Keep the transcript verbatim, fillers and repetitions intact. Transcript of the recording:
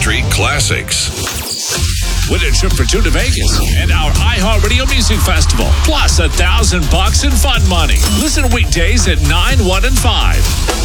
Country Classics. Win a trip for two to Vegas and our iHeartRadio Music Festival, plus a thousand bucks in fun money. Listen weekdays at nine, one, and five.